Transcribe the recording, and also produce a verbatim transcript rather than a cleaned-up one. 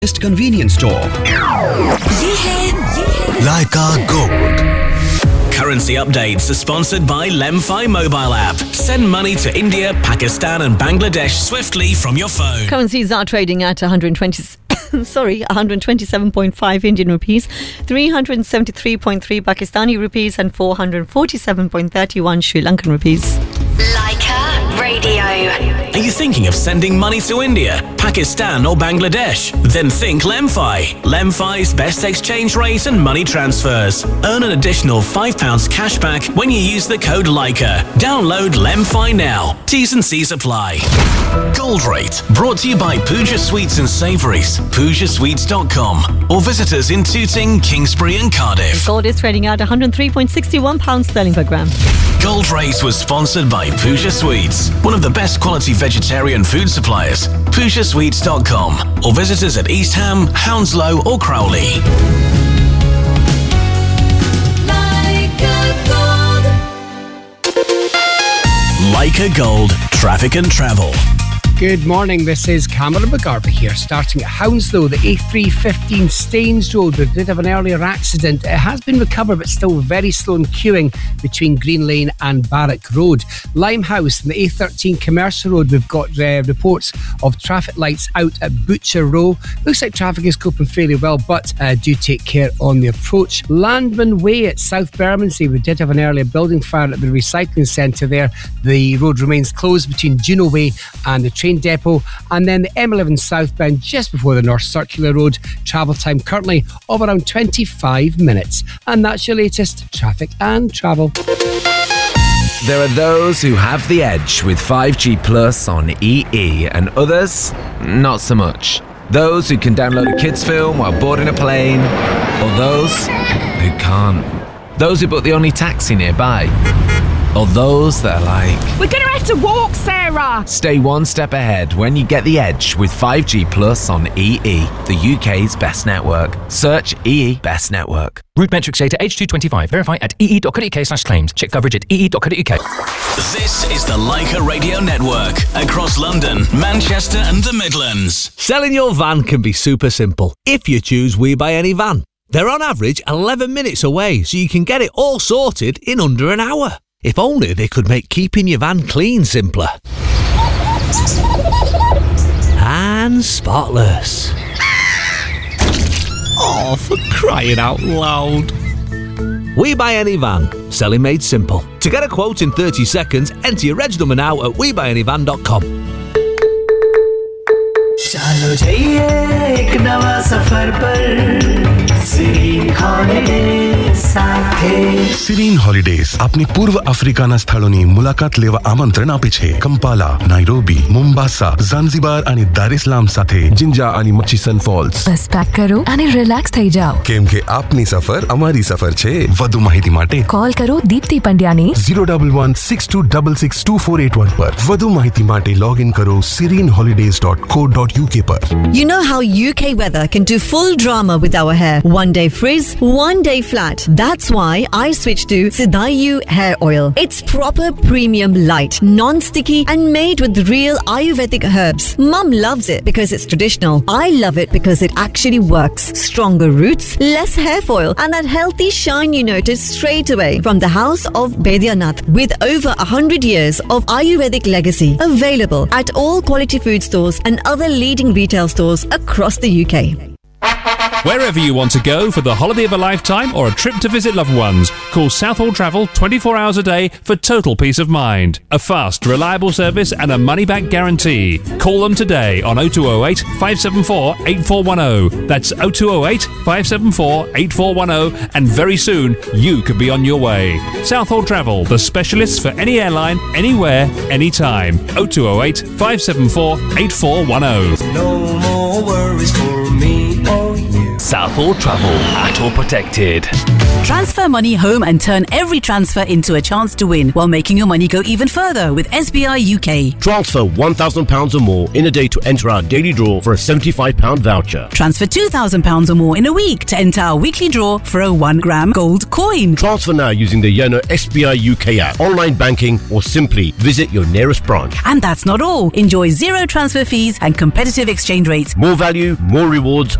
convenience store. ये है Leica Gold. Currency updates are sponsored by Lemfi mobile app. Send money to India, Pakistan and Bangladesh swiftly from your phone. Currencies are trading at one hundred twenty sorry, one hundred twenty-seven point five Indian rupees, three hundred seventy-three point three Pakistani rupees and four hundred forty-seven point three one Sri Lankan rupees. Leica Radio. Are you thinking of sending money to India, Pakistan or Bangladesh? Then think Lemfi. Lemfi's best exchange rate and money transfers. Earn an additional five pounds cash back when you use the code Leica. Download Lemfi now. T's and C's apply. Gold Rate, brought to you by Pooja Sweets and Savouries, pooja sweets dot com, or visit us in Tooting, Kingsbury and Cardiff. Gold is trading at one hundred three point six one pounds sterling per gram. Gold Rate was sponsored by Pooja Sweets, one of the best quality vegetarian food suppliers. pooja sweets dot com, or visit us at East Ham, Hounslow or Crowley. Leica Gold, traffic and travel. Good morning, this is Cameron McGarvey here, starting at Hounslow, the A three fifteen Staines Road. We did have an earlier accident. It has been recovered, but still very slow and queuing between Green Lane and Barrack Road. Limehouse, and the A thirteen Commercial Road, we've got uh, reports of traffic lights out at Butcher Row. Looks like traffic is coping fairly well, but uh, do take care on the approach. Landman Way at South Bermondsey, we did have an earlier building fire at the recycling centre there. The road remains closed between Juno Way and the train depot, and then the M eleven southbound just before the North Circular Road. Travel time currently of around twenty-five minutes. And that's your latest traffic and travel. There are those who have the edge with five G Plus on E E, and others not so much. Those who can download a kids film while boarding a plane, or those who can't. Those who book the only taxi nearby, or those that are like, we're gonna have to walk, Sarah! Stay one step ahead when you get the edge with five G Plus on E E, the U K's best network. Search E E Best Network. Route metrics data H two twenty-five. Verify at ee.co.uk slash claims. Check coverage at ee.co.uk. This is the Leica Radio Network. Across London, Manchester and the Midlands. Selling your van can be super simple if you choose We Buy Any Van. They're on average eleven minutes away, so you can get it all sorted in under an hour. If only they could make keeping your van clean simpler. And spotless. Oh, for crying out loud. We Buy Any Van. Selling made simple. To get a quote in thirty seconds, enter your reg number now at we buy any van dot com. चलो जाइए एक नवा सफर पर Sirin holidays साथे સિરીન holidays આપની પૂર્વ આફ્રિકાના સ્થળોની મુલાકાત લેવા આમંત્રણ આપે છે. કંપાલા, નાઇરોબી, મોમ્બાસા, ઝાંઝીબાર અને દાર એસ સલામ સાથે જિંજા અને મચીસન ફોલ્સ. બસ પેક કરો અને રિલેક્સ થઈ જાઓ. કેમ કે આપની સફર અમારી સફર છે. વધુ માહિતી માટે કોલ કરો Deepti પંડ્યાને zero one one six two six six two four eight one પર. વધુ માહિતી માટે લોગિન કરો sirin holidays dot co dot uk પર. You know how U K weather can do full drama with our hair. One day frizz, one day flat. That's why I switched to Sidayu hair oil. It's proper premium light, non-sticky and made with real Ayurvedic herbs. Mum loves it because it's traditional. I love it because it actually works. Stronger roots, less hair foil, and that healthy shine you notice straight away. From the house of Baidyanath, with over one hundred years of Ayurvedic legacy. Available at all quality food stores and other leading retail stores across the U K. Wherever you want to go for the holiday of a lifetime or a trip to visit loved ones, call Southall Travel twenty-four hours a day for total peace of mind. A fast, reliable service and a money-back guarantee. Call them today on oh two oh eight, five seven four, eight four one oh. That's oh two oh eight, five seven four, eight four one oh, and very soon you could be on your way. Southall Travel, the specialists for any airline, anywhere, anytime. oh two oh eight, five seven four, eight four one oh. No more worries for me or you. Southall Travel. At all protected. Transfer money home and turn every transfer into a chance to win while making your money go even further with S B I U K. Transfer one thousand pounds or more in a day to enter our daily draw for a seventy-five pound voucher. Transfer two thousand pounds or more in a week to enter our weekly draw for a one gram gold coin. Transfer now using the Yono S B I U K app, online banking, or simply visit your nearest branch. And that's not all. Enjoy zero transfer fees and competitive exchange rates. More value, more rewards,